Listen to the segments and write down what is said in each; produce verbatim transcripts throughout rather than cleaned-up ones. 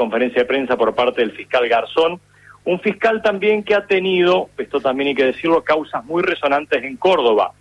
conferencia de prensa por parte del fiscal Garzón, un fiscal también que ha tenido, esto también hay que decirlo, causas muy resonantes en Córdoba,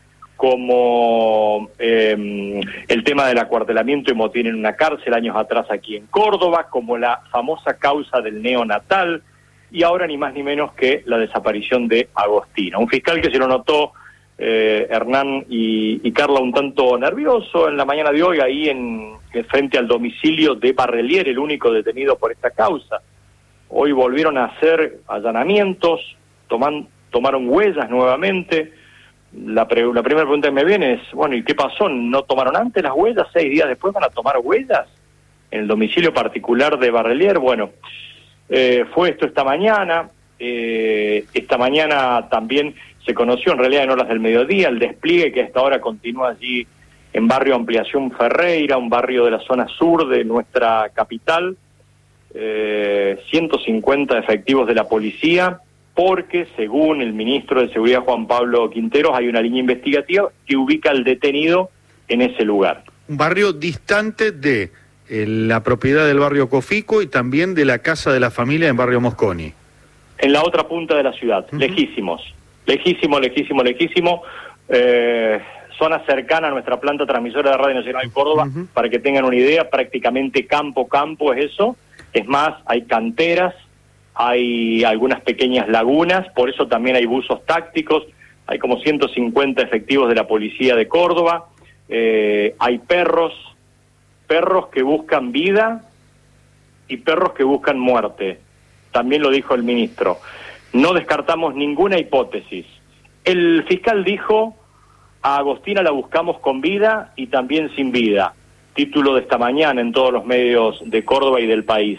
como eh, el tema del acuartelamiento y motín en una cárcel años atrás aquí en Córdoba, como la famosa causa del neonatal, y ahora ni más ni menos que la desaparición de Agostina. Un fiscal que se lo notó eh, Hernán y, y Carla un tanto nervioso en la mañana de hoy, ahí en, en frente al domicilio de Barrelier, el único detenido por esta causa. Hoy volvieron a hacer allanamientos, toman, tomaron huellas nuevamente. La, pre, la primera pregunta que me viene es, bueno, ¿y qué pasó? ¿No tomaron antes las huellas? ¿Seis días después van a tomar huellas? En el domicilio particular de Barrelier. Bueno, eh, fue esto esta mañana. Eh, esta mañana también se conoció, en realidad en horas del mediodía, el despliegue que hasta ahora continúa allí en barrio Ampliación Ferreira, un barrio de la zona sur de nuestra capital. Eh, ciento cincuenta efectivos de la policía, porque según el ministro de Seguridad Juan Pablo Quinteros hay una línea investigativa que ubica al detenido en ese lugar. Un barrio distante de eh, la propiedad del barrio Cofico y también de la casa de la familia en barrio Mosconi. En la otra punta de la ciudad, uh-huh. lejísimos, lejísimo, lejísimo, lejísimo, eh, zona cercana a nuestra planta transmisora de Radio Nacional de Córdoba, uh-huh. para que tengan una idea, prácticamente campo, campo es eso. Es más, hay canteras, hay algunas pequeñas lagunas, por eso también hay buzos tácticos, hay como ciento cincuenta efectivos de la policía de Córdoba, eh, hay perros, perros que buscan vida y perros que buscan muerte, también lo dijo el ministro. No descartamos ninguna hipótesis. El fiscal dijo, a Agostina la buscamos con vida y también sin vida. Título de esta mañana en todos los medios de Córdoba y del país.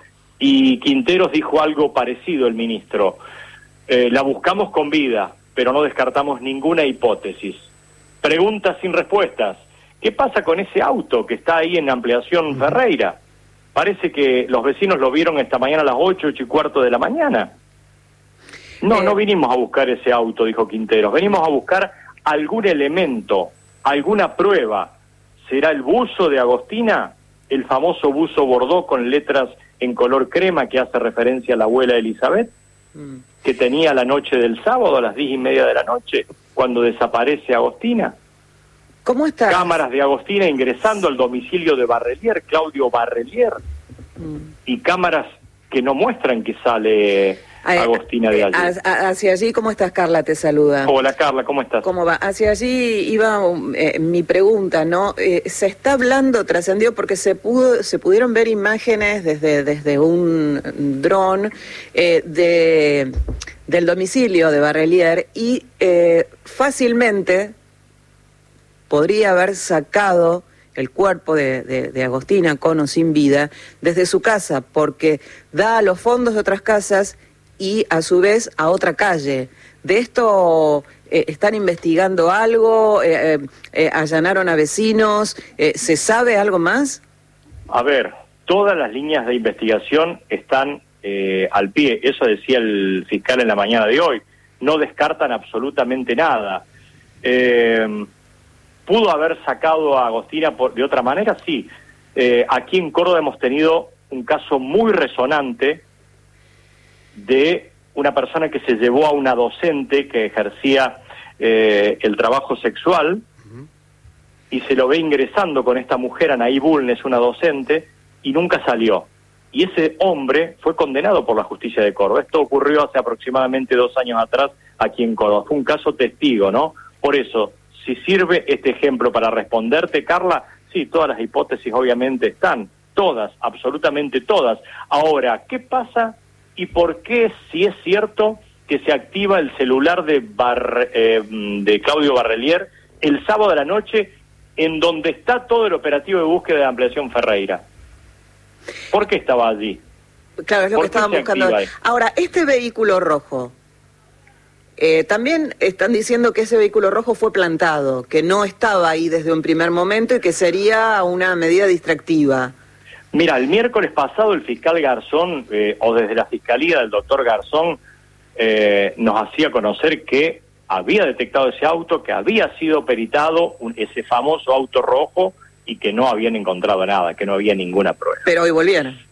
Y Quinteros dijo algo parecido, el ministro. Eh, la buscamos con vida, pero no descartamos ninguna hipótesis. Preguntas sin respuestas. ¿Qué pasa con ese auto que está ahí en Ampliación Ferreira? Parece que los vecinos lo vieron esta mañana a las ocho, ocho y cuarto de la mañana. No, eh... no vinimos a buscar ese auto, dijo Quinteros. Venimos a buscar algún elemento, alguna prueba. ¿Será el buzo de Agostina? El famoso buzo bordó con letras en color crema que hace referencia a la abuela Elizabeth, mm. que tenía la noche del sábado a las diez y media de la noche, cuando desaparece Agostina. ¿Cómo está? Cámaras de Agostina ingresando al domicilio de Barrelier, Claudio Barrelier, mm. y cámaras que no muestran que sale Agostina de allí. Hacia allí, ¿cómo estás, Carla? Te saluda. Hola, Carla, ¿cómo estás? ¿Cómo va? Hacia allí iba eh, mi pregunta, ¿no? Eh, se está hablando, trascendió, porque se pudo, se pudieron ver imágenes desde, desde un dron eh, de, del domicilio de Barrelier y eh, fácilmente podría haber sacado el cuerpo de, de, de Agostina, con o sin vida, desde su casa, porque da a los fondos de otras casas y a su vez a otra calle. ¿De esto eh, están investigando algo? Eh, eh, eh, ¿Allanaron a vecinos? Eh, ¿Se sabe algo más? A ver, todas las líneas de investigación están eh, al pie. Eso decía el fiscal en la mañana de hoy. No descartan absolutamente nada. Eh, ¿Pudo haber sacado a Agostina por, de otra manera? Sí. Eh, aquí en Córdoba hemos tenido un caso muy resonante de una persona que se llevó a una docente que ejercía eh, el trabajo sexual, uh-huh. y se lo ve ingresando con esta mujer, Anaí Bulnes, una docente, y nunca salió. Y ese hombre fue condenado por la justicia de Córdoba. Esto ocurrió hace aproximadamente dos años atrás aquí en Córdoba. Fue un caso testigo, ¿no? Por eso, si sirve este ejemplo para responderte, Carla, sí, todas las hipótesis obviamente están, todas, absolutamente todas. Ahora, ¿qué pasa y por qué, si es cierto, que se activa el celular de, Bar, eh, de Claudio Barrelier el sábado de la noche, en donde está todo el operativo de búsqueda de Ampliación Ferreira? ¿Por qué estaba allí? Claro, es lo que estaban buscando. Ahora, este vehículo rojo, Eh, también están diciendo que ese vehículo rojo fue plantado, que no estaba ahí desde un primer momento y que sería una medida distractiva. Mira, el miércoles pasado el fiscal Garzón, eh, o desde la fiscalía del doctor Garzón, eh, nos hacía conocer que había detectado ese auto, que había sido peritado un, ese famoso auto rojo y que no habían encontrado nada, que no había ninguna prueba. Pero hoy volvieron.